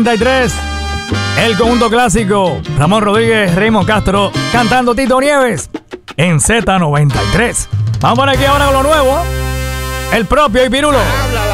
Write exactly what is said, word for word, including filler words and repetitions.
noventa y tres, el conjunto clásico, Ramón Rodríguez, Raymond Castro, cantando Tito Nieves en Z noventa y tres. Vamos por aquí ahora con lo nuevo, el propio y Pirulo. Habla,